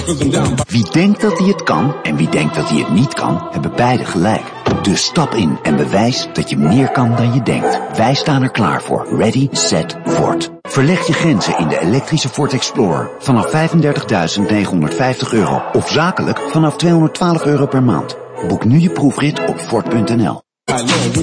Wie denkt dat hij het kan en wie denkt dat hij het niet kan, hebben beide gelijk. Dus stap in en bewijs dat je meer kan dan je denkt. Wij staan er klaar voor. Ready, set, Ford. Verleg je grenzen in de elektrische Ford Explorer vanaf €35.950 of zakelijk vanaf €212 per maand. Boek nu je proefrit op Ford.nl.